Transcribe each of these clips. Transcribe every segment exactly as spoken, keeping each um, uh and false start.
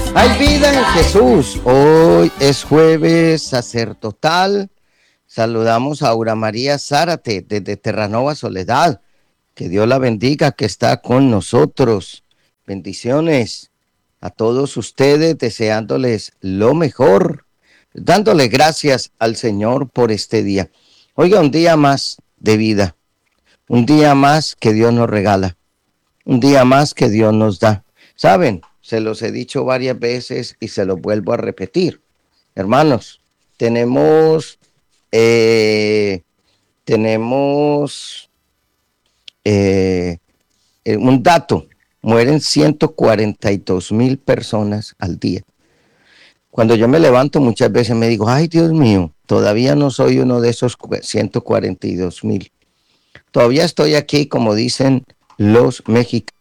Hay vida en Jesús. Hoy es jueves sacerdotal. Saludamos a Aura María Zárate desde Terranova Soledad. Que Dios la bendiga, que está con nosotros. Bendiciones a todos ustedes, deseándoles lo mejor, dándole gracias al Señor por este día. Oiga, un día más de vida, un día más que Dios nos regala, un día más que Dios nos da. ¿Saben? Se los he dicho varias veces y se los vuelvo a repetir. Hermanos, tenemos, eh, tenemos eh, eh, un dato. Mueren ciento cuarenta y dos mil personas al día. Cuando yo me levanto muchas veces me digo, ay Dios mío, todavía no soy uno de esos ciento cuarenta y dos mil. Todavía estoy aquí, como dicen los mexicanos,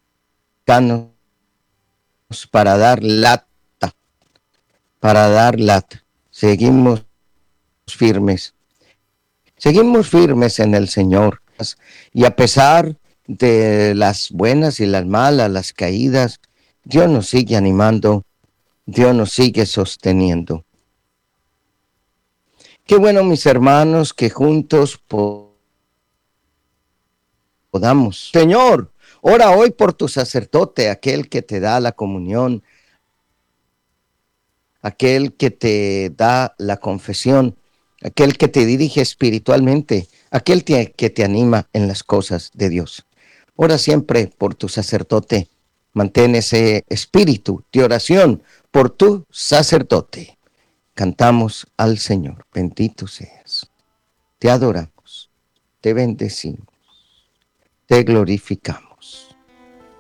para dar lata, para dar lata. Seguimos firmes, seguimos firmes en el Señor. Y a pesar de las buenas y las malas, las caídas, Dios nos sigue animando, Dios nos sigue sosteniendo. Qué bueno, mis hermanos, que juntos podamos. Señor, ora hoy por tu sacerdote, aquel que te da la comunión, aquel que te da la confesión, aquel que te dirige espiritualmente, aquel que te anima en las cosas de Dios. Ora siempre por tu sacerdote. Mantén ese espíritu de oración por tu sacerdote. Cantamos al Señor. Bendito seas. Te adoramos, te bendecimos, te glorificamos.